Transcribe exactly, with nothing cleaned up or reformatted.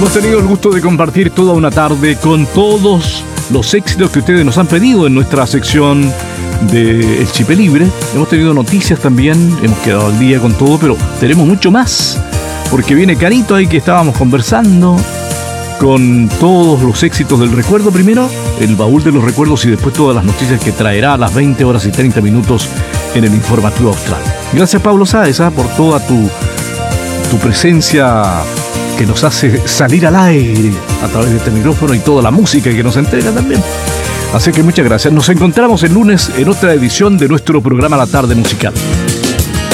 Hemos tenido el gusto de compartir toda una tarde con todos los éxitos que ustedes nos han pedido en nuestra sección de El Chipe Libre. Hemos tenido noticias también, hemos quedado al día con todo, pero tenemos mucho más, porque viene Carito ahí que estábamos conversando con todos los éxitos del recuerdo. Primero, el baúl de los recuerdos y después todas las noticias que traerá a las veinte horas y treinta minutos en el Informativo Austral. Gracias, Pablo Sáez, ¿eh? por toda tu, tu presencia que nos hace salir al aire a través de este micrófono y toda la música que nos entrega también. Así que muchas gracias. Nos encontramos el lunes en otra edición de nuestro programa La Tarde Musical.